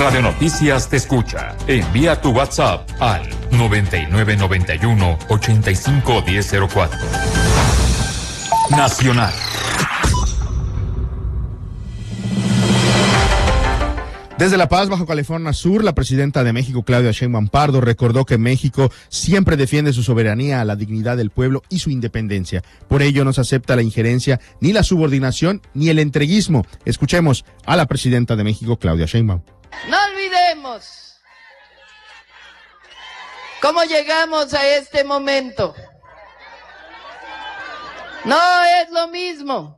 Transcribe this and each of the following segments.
Radio Noticias te escucha. Envía tu WhatsApp al 9991-851004. Nacional. Desde La Paz, Baja California Sur, la presidenta de México, Claudia Sheinbaum Pardo, recordó que México siempre defiende su soberanía, la dignidad del pueblo y su independencia. Por ello no se acepta la injerencia, ni la subordinación, ni el entreguismo. Escuchemos a la presidenta de México, Claudia Sheinbaum. No olvidemos cómo llegamos a este momento. No es lo mismo.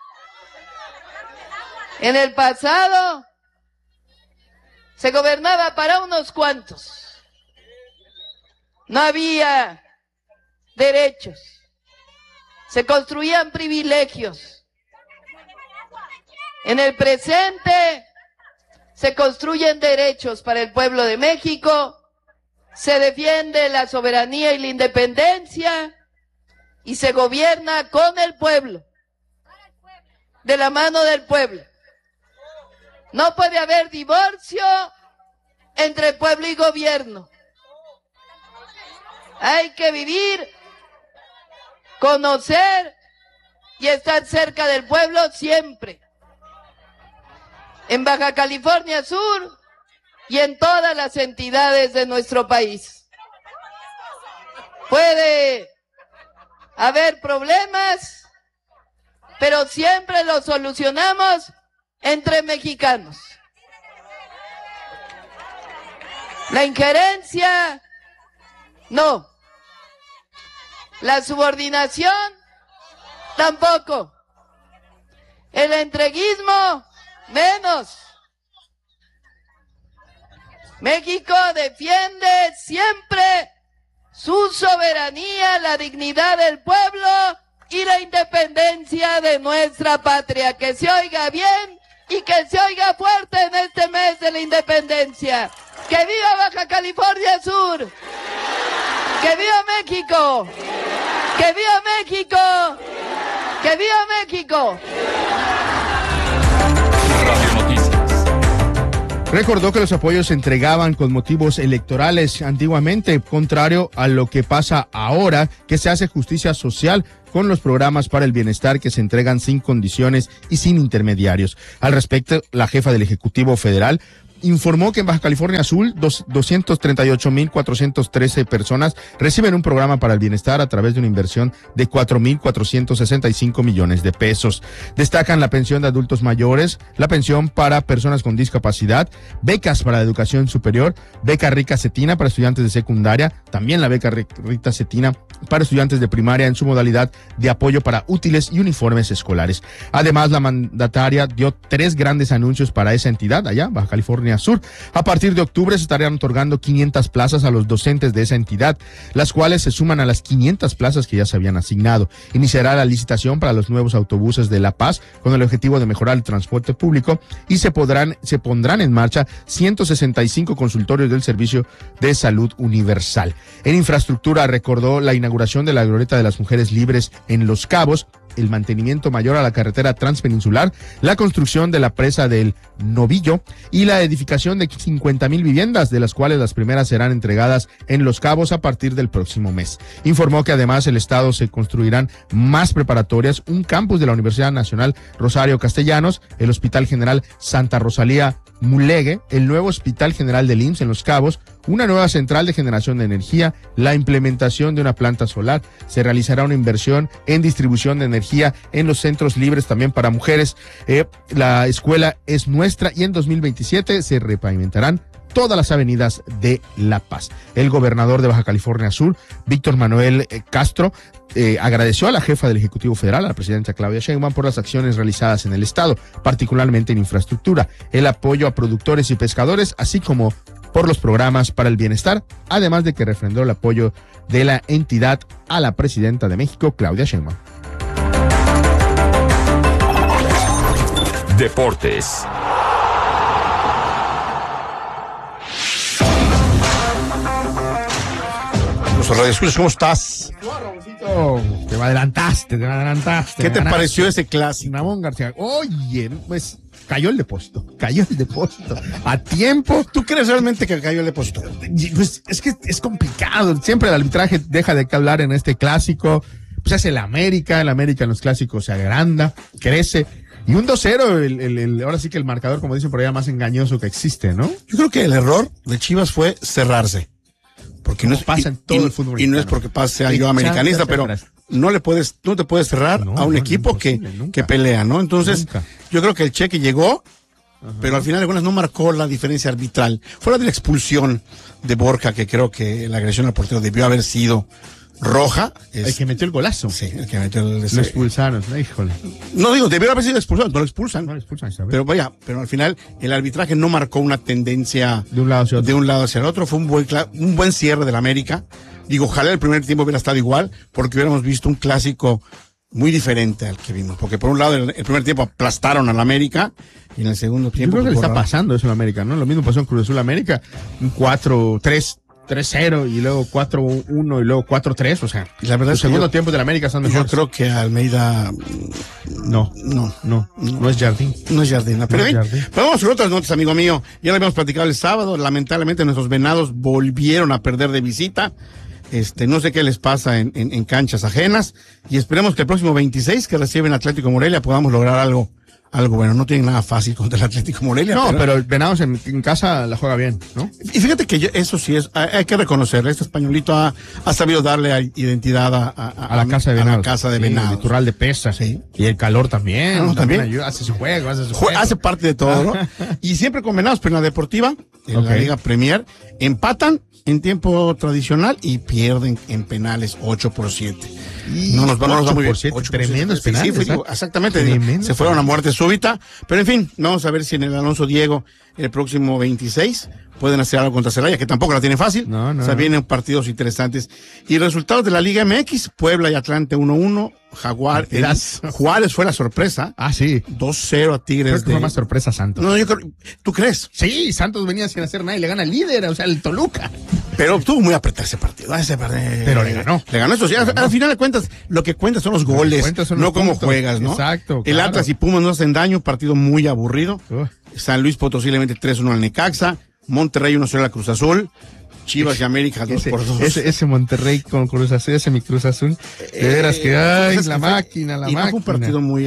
En el pasado se gobernaba para unos cuantos. No había derechos. Se construían privilegios. En el presente se construyen derechos para el pueblo de México, se defiende la soberanía y la independencia y se gobierna con el pueblo, de la mano del pueblo. No puede haber divorcio entre pueblo y gobierno. Hay que vivir, conocer y estar cerca del pueblo siempre. En Baja California Sur y en todas las entidades de nuestro país. Puede haber problemas, pero siempre los solucionamos entre mexicanos. La injerencia, no. La subordinación, tampoco. El entreguismo, menos. México defiende siempre su soberanía, la dignidad del pueblo y la independencia de nuestra patria. Que se oiga bien y que se oiga fuerte en este mes de la independencia. ¡Que viva Baja California Sur! ¡Que viva México! ¡Que viva México! ¡Que viva México! Radio Noticias. Recordó que los apoyos se entregaban con motivos electorales antiguamente, contrario a lo que pasa ahora, que se hace justicia social con los programas para el bienestar que se entregan sin condiciones y sin intermediarios. Al respecto, la jefa del Ejecutivo Federal informó que en Baja California Sur 238,413 personas reciben un programa para el bienestar a través de una inversión de 4,465 millones de pesos. Destacan la pensión de adultos mayores, la pensión para personas con discapacidad, becas para la educación superior, beca Rica Cetina para estudiantes de secundaria, también la beca Rita Cetina para estudiantes de primaria en su modalidad de apoyo para útiles y uniformes escolares. Además, la mandataria dio 3 grandes anuncios para esa entidad allá, Baja California Sur. A partir de octubre se estarían otorgando 500 plazas a los docentes de esa entidad, las cuales se suman a las 500 plazas que ya se habían asignado. Iniciará la licitación para los nuevos autobuses de La Paz con el objetivo de mejorar el transporte público y se pondrán en marcha 165 consultorios del Servicio de Salud Universal. En infraestructura recordó la inauguración de la glorieta de las mujeres libres en Los Cabos, el mantenimiento mayor a la carretera transpeninsular, la construcción de la presa del Novillo y la edificación de 50,000 viviendas, de las cuales las primeras serán entregadas en Los Cabos a partir del próximo mes. Informó que además el estado se construirán más preparatorias, un campus de la Universidad Nacional Rosario Castellanos, el Hospital General Santa Rosalía Mulegé, el nuevo Hospital General del IMSS en Los Cabos, una nueva central de generación de energía, la implementación de una planta solar, se realizará una inversión en distribución de energía en los centros libres también para mujeres. La escuela es nuestra y en 2027 se repavimentarán todas las avenidas de La Paz. El gobernador de Baja California Sur, Víctor Manuel Castro, agradeció a la jefa del Ejecutivo Federal, a la presidenta Claudia Sheinbaum, por las acciones realizadas en el estado, particularmente en infraestructura, el apoyo a productores y pescadores, así como por los programas para el bienestar, además de que refrendó el apoyo de la entidad a la presidenta de México, Claudia Sheinbaum. Deportes. ¿Cómo estás? Te me adelantaste. ¿Qué te pareció ese clásico? Ramón García. Oye, pues cayó el depósito. A tiempo. ¿Tú crees realmente que cayó el depósito? Pues es que es complicado. Siempre el arbitraje deja de hablar en este clásico. Pues es el América en los clásicos se agranda, crece. Y un 2-0, ahora sí que el marcador, como dicen por allá, más engañoso que existe, ¿no? Yo creo que el error de Chivas fue cerrarse. Porque no pasa en todo el fútbol mexicano. Y no es porque sea yo americanista, pero no te puedes cerrar a un equipo que pelea, ¿no? Entonces, yo creo que el Cheque llegó, pero al final de cuentas no marcó la diferencia arbitral. Fuera de la expulsión de Borja, que creo que la agresión al portero debió haber sido roja. El que metió el golazo. Sí, el que metió el... Lo expulsaron, híjole. No digo, debió haber sido expulsado, no lo expulsan. ¿Sabes? Pero al final el arbitraje no marcó una tendencia de un lado hacia el otro. Fue un buen cierre del América. Digo, ojalá el primer tiempo hubiera estado igual, porque hubiéramos visto un clásico muy diferente al que vimos. Porque por un lado, el primer tiempo aplastaron al América, y en el segundo tiempo... Yo creo que le está pasando eso en América, ¿no? Lo mismo pasó en Cruz Azul América, un 3-0 y luego 4-1 y luego 4-3, o sea, y la verdad los segundos tiempos de la América son mejores. Yo creo que Almeida no es Jardín. No es Jardín. Pero vamos con otras notas, amigo mío. Ya lo habíamos platicado el sábado, lamentablemente nuestros Venados volvieron a perder de visita. No sé qué les pasa en canchas ajenas, y esperemos que el próximo 26 que reciben Atlético Morelia podamos lograr algo bueno. No tienen nada fácil contra el Atlético Morelia. No, pero Venados en casa la juega bien, ¿no? Y fíjate que eso sí hay que reconocerle. Este españolito ha sabido darle identidad a la casa de Venados. A la casa de Venados. El litoral de Pesa, sí. Y el calor también. También ayuda, hace su juego. Hace parte de todo, ¿no? Y siempre con Venados, pero en la deportiva, en la Liga Premier, empatan en tiempo tradicional y pierden en penales 8-7. No nos va muy bien. 8-7, tremendos penales. Sí, exactamente. Se fueron a muerte súbita. Pero en fin, vamos a ver si en el Alonso Diego el próximo 26 pueden hacer algo contra Celaya, que tampoco la tiene fácil. O sea, vienen partidos interesantes. Y resultados de la Liga MX, Puebla y Atlante 1-1. Juárez fue la sorpresa. Ah, sí. 2-0 a Tigres. Creo que fue más sorpresa Santos. No, yo creo, ¿tú crees? Sí, Santos venía sin hacer nada y le gana al líder, o sea, el Toluca. Pero tuvo muy apretado ese partido. Pero le ganó. Le ganó eso. Sí, al final de cuentas, lo que cuenta son los goles, no cómo juegas, ¿no? Exacto. El Atlas y Pumas no hacen daño, partido muy aburrido. San Luis Potosí le mete 3-1 al Necaxa. Monterrey 1-0 a Cruz Azul. Chivas y América 2-2. Ese Monterrey con Cruz Azul, ese mi Cruz Azul. De veras que la máquina. Fue un partido muy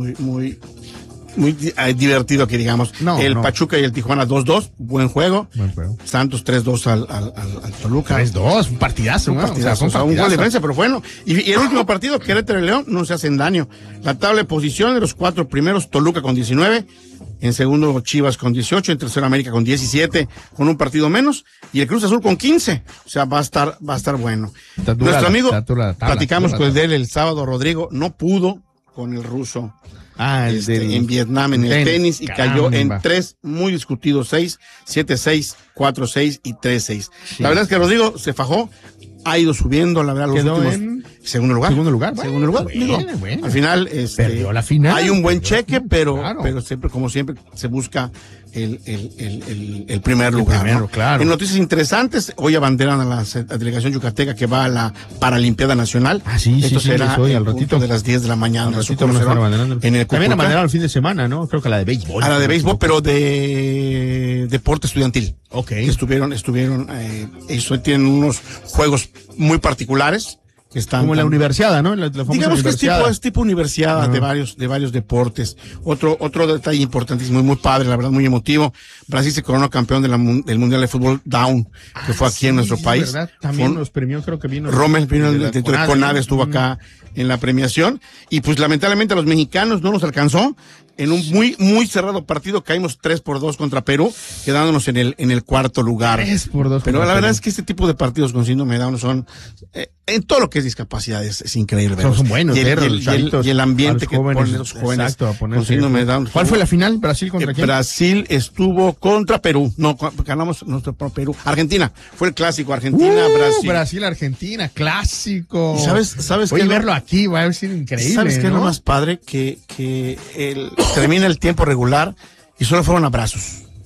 divertido, que digamos. Pachuca y el Tijuana 2-2, buen juego. Santos 3-2 al Toluca. 3-2, un partidazo. Un gol de diferencia, pero bueno. Y el último partido, Querétaro y León, no se hacen daño. La tabla de posición de los 4 primeros, Toluca con 19. En segundo, Chivas con 18, en tercero, América con 17, con un partido menos, y el Cruz Azul con 15. O sea, va a estar bueno. Nuestro amigo, platicamos con él el sábado, Rodrigo, no pudo con el ruso en Vietnam en el tenis, y cayó en 3 muy discutidos, 6, 7-6, 4-6 y 3-6. La verdad es que Rodrigo se fajó, ha ido subiendo, la verdad, los últimos... Segundo lugar. Bueno. Al final, perdió la final. Hay un buen cheque, pero siempre, como siempre, se busca el primer lugar. Primero, claro. En noticias interesantes, hoy abanderan a la delegación yucateca que va a la Paralimpiada Nacional. Esto será hoy, al ratito de las 10 de la mañana. También abanderan el fin de semana, ¿no? Creo que la de béisbol. A la de béisbol, pero de deporte estudiantil. Estuvieron, ellos tienen unos juegos muy particulares. Como la universidad, ¿no? Digamos que es tipo universidad de varios deportes. Otro detalle importantísimo y muy padre, la verdad, muy emotivo. Brasil se coronó campeón del Mundial de Fútbol Down, que fue aquí en nuestro país. ¿Verdad? También nos premió, creo que vino. Rommel vino el de CONADE, estuvo acá en la premiación. Y pues lamentablemente a los mexicanos no nos alcanzó. En un muy cerrado partido caímos 3-2 contra Perú, quedándonos en el cuarto lugar. 3-2. Pero la verdad es que este tipo de partidos con síndrome de Down son, en todo lo que es discapacidad, es increíble. Son buenos, y el ambiente que ponen los jóvenes con síndrome de Down. ¿Cuál fue la final? ¿Brasil contra quién? Brasil estuvo contra Perú. No, ganamos nuestro Perú. Argentina. Fue el clásico. Argentina-Brasil. Brasil-Argentina, clásico. ¿Y sabes Voy a verlo aquí, va a ser increíble. ¿Sabes qué es lo más padre? Que termina el tiempo regular y solo fueron abrazos.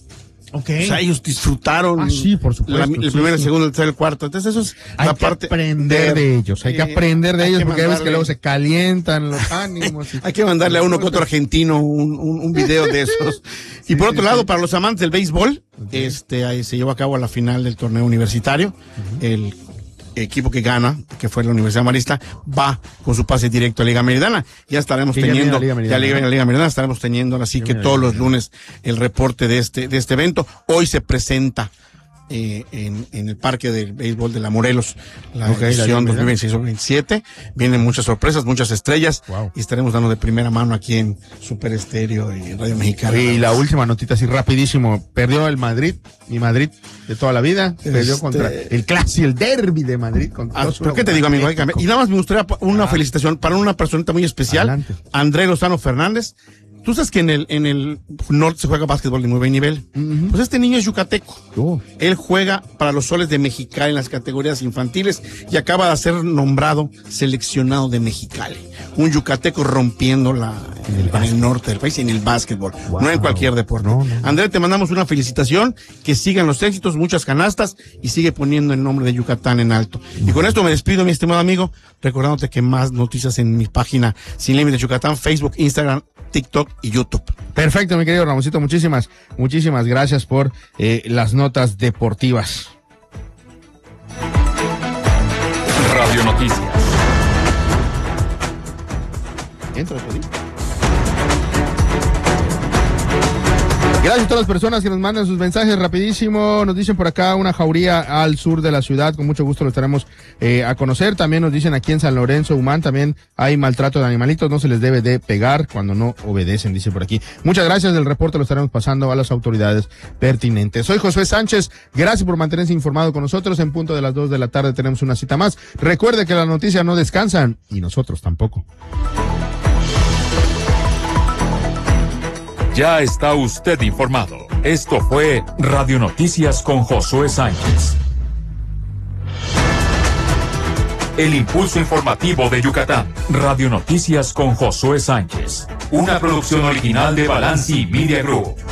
Okay. O sea, ellos disfrutaron. Sí, por supuesto. El primero, el segundo, el tercero, el cuarto. Entonces, eso es la parte. Hay que aprender de ellos. Hay que aprender de ellos porque ves que luego se calientan los ánimos. Hay que mandarle a uno que otro argentino un video de esos. Y por otro lado, para los amantes del béisbol, ahí se llevó a cabo la final del torneo universitario. El equipo que gana, que fue la Universidad Marista, va con su pase directo a Liga Meridiana. Ya estaremos teniendo, Liga Meridiana estaremos teniendo, así que todos los lunes el reporte de este evento. Hoy se presenta en el Parque del Béisbol de la Morelos, la edición 2026-2027. Vienen muchas sorpresas, muchas estrellas, y estaremos dando de primera mano aquí en Super Estéreo y Radio Mexicana. Y la última notita así rapidísimo, perdió el Madrid, mi Madrid de toda la vida, perdió contra el clásico, el derbi de Madrid. ¿Pero qué te digo, amigo? Y nada más me gustaría una felicitación para una personita muy especial. Adelante. André Lozano Fernández. Tú sabes que en el norte se juega básquetbol de muy buen nivel. Pues este niño es yucateco. Él juega para los Soles de Mexicali en las categorías infantiles y acaba de ser nombrado seleccionado de Mexicali. Un yucateco rompiendo en el norte del país y en el básquetbol. No en cualquier deporte. André, te mandamos una felicitación, que sigan los éxitos, muchas canastas, y sigue poniendo el nombre de Yucatán en alto. Y con esto me despido, mi estimado amigo, recordándote que más noticias en mi página Sin Límites Yucatán, Facebook, Instagram, TikTok y YouTube. Perfecto, mi querido Ramosito, muchísimas gracias por las notas deportivas. Radio Noticias. Gracias a todas las personas que nos mandan sus mensajes rapidísimo. Nos dicen por acá una jauría al sur de la ciudad. Con mucho gusto lo estaremos a conocer. También nos dicen aquí en San Lorenzo, Humán, también hay maltrato de animalitos. No se les debe de pegar cuando no obedecen, dice por aquí. Muchas gracias. El reporte lo estaremos pasando a las autoridades pertinentes. Soy Josué Sánchez. Gracias por mantenerse informado con nosotros. En punto de las 2 de la tarde tenemos una cita más. Recuerde que las noticias no descansan y nosotros tampoco. Ya está usted informado. Esto fue Radio Noticias con Josué Sánchez. El impulso informativo de Yucatán. Radio Noticias con Josué Sánchez. Una producción original de Balanci Media Group.